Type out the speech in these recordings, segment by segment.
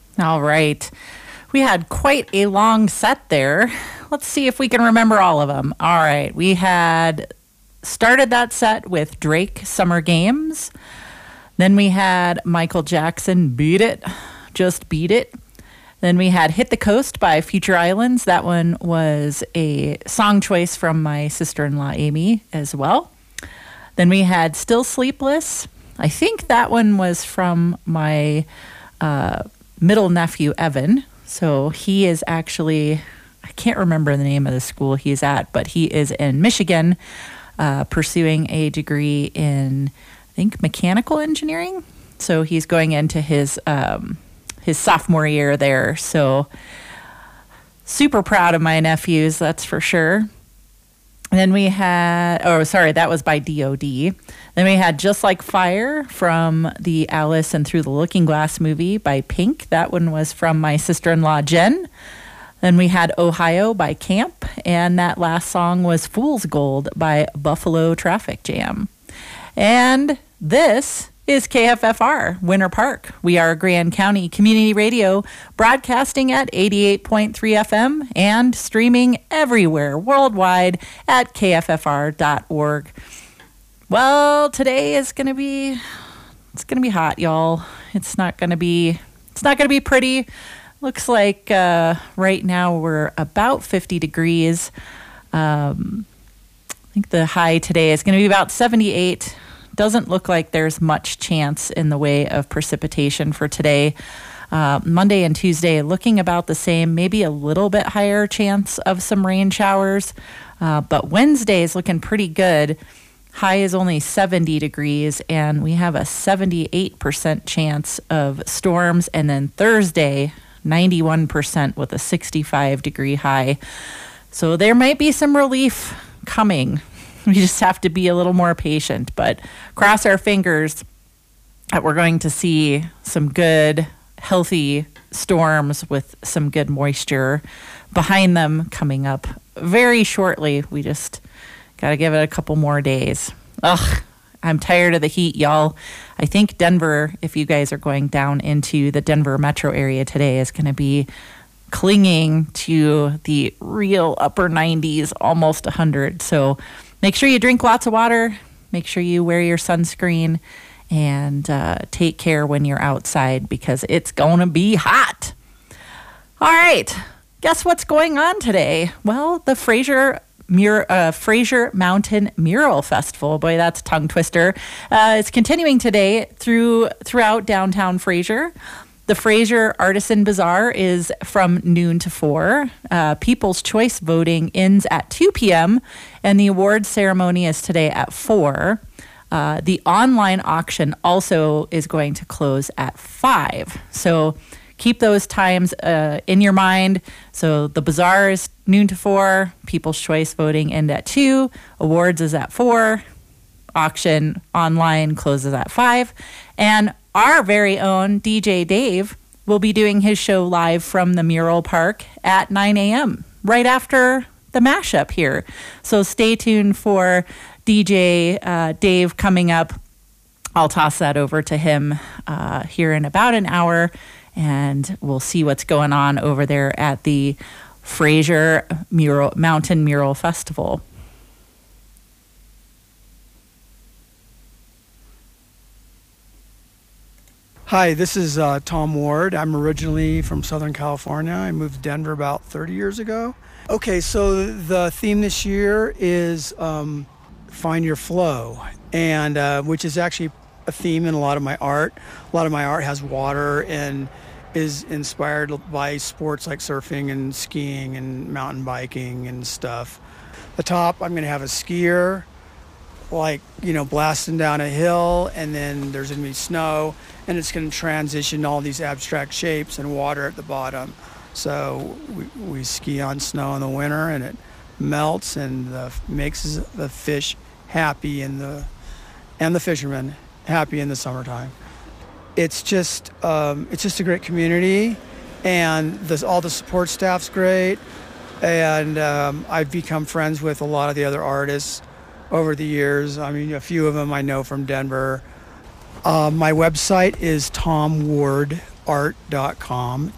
All right. We had quite a long set there. Let's see if we can remember all of them. All right. We had started that set with Drake Summer Games. Then we had Michael Jackson Beat It, Just Beat It. Then we had Hit the Coast by Future Islands. That one was a song choice from my sister-in-law Amy as well. Then we had Still Sleepless. I think that one was from my middle nephew Evan. So he is actually, I can't remember the name of the school he's at, but he is in Michigan pursuing a degree in, I think, mechanical engineering. So he's going into his sophomore year there. So super proud of my nephews, that's for sure. And then we had, that was by DOD. Then we had Just Like Fire from the Alice and Through the Looking Glass movie by Pink. That one was from my sister-in-law Jen. Then we had Ohio by Camp. And that last song was Fool's Gold by Buffalo Traffic Jam. And this is KFFR, Winter Park. We are Grand County Community Radio, broadcasting at 88.3 FM and streaming everywhere worldwide at kffr.org. Well, today is going to be hot, y'all. It's not going to be pretty. Looks like right now we're about 50 degrees. I think the high today is going to be about 78. Doesn't look like there's much chance in the way of precipitation for today. Monday and Tuesday looking about the same, maybe a little bit higher chance of some rain showers. But Wednesday is looking pretty good. High is only 70 degrees, and we have a 78% chance of storms. And then Thursday, 91% with a 65-degree high. So there might be some relief coming. We just have to be a little more patient, but cross our fingers that we're going to see some good, healthy storms with some good moisture behind them coming up very shortly. We just got to give it a couple more days. Ugh, I'm tired of the heat, y'all. I think Denver, if you guys are going down into the Denver metro area today, is going to be clinging to the real upper 90s, almost 100. So make sure you drink lots of water. Make sure you wear your sunscreen and take care when you're outside because it's going to be hot. All right. Guess what's going on today? Well, the Fraser Mountain Mural Festival. Boy, that's a tongue twister. It's continuing today throughout downtown Fraser. The Fraser Artisan Bazaar is from noon to 4. People's Choice voting ends at 2 p.m. and the awards ceremony is today at 4. The online auction also is going to close at 5. So keep those times in your mind. So the bazaar is noon to 4. People's Choice voting end at 2. Awards is at 4. Auction online closes at 5. And our very own DJ Dave will be doing his show live from the Mural Park at 9 a.m. right after the mashup here. So stay tuned for DJ Dave coming up. I'll toss that over to him here in about an hour, and we'll see what's going on over there at the Fraser Mountain Mural Festival. Hi, this is Tom Ward. I'm originally from Southern California. I moved to Denver about 30 years ago. Okay, so the theme this year is Find Your Flow, and which is actually a theme in a lot of my art. A lot of my art has water and is inspired by sports like surfing and skiing and mountain biking and stuff. The top, I'm going to have a skier, blasting down a hill, and then there's going to be snow, and it's going to transition all these abstract shapes and water at the bottom. So we ski on snow in the winter, and it melts and makes the fish happy and the fishermen happy in the summertime. It's just a great community, and all the support staff's great, and I've become friends with a lot of the other artists over the years. I mean, a few of them I know from Denver. My website is tomwardart.com, tomwardart.com,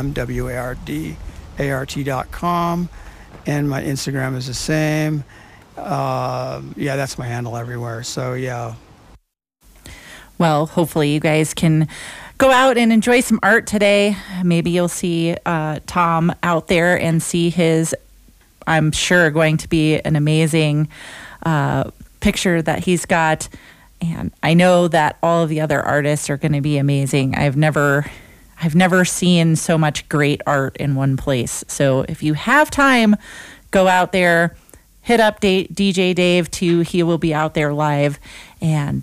TOMWARDART.com, and my Instagram is the same. Yeah, that's my handle everywhere. So yeah. Well, hopefully you guys can go out and enjoy some art today. Maybe you'll see Tom out there and see his, I'm sure, going to be an amazing picture that he's got. And I know that all of the other artists are going to be amazing. I've never seen so much great art in one place. So if you have time, go out there, hit up DJ Dave too. He will be out there live, and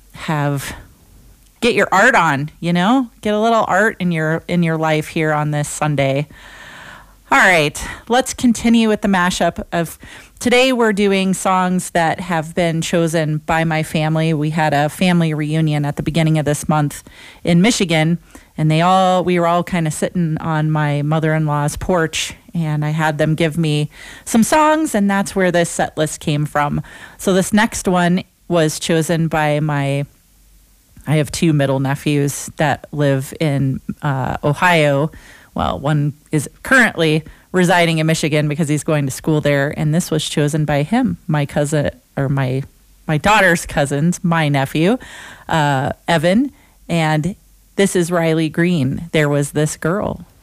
get your art on, get a little art in your life here on this Sunday. All right, let's continue with the mashup of today. We're doing songs that have been chosen by my family. We had a family reunion at the beginning of this month in Michigan, and we were all kind of sitting on my mother-in-law's porch, and I had them give me some songs, and that's where this set list came from. So this next one was chosen by I have two middle nephews that live in Ohio. Well, one is currently residing in Michigan because he's going to school there, and this was chosen by him, my cousin, or my daughter's cousins, my nephew, Evan, and this is Riley Green. There Was This Girl.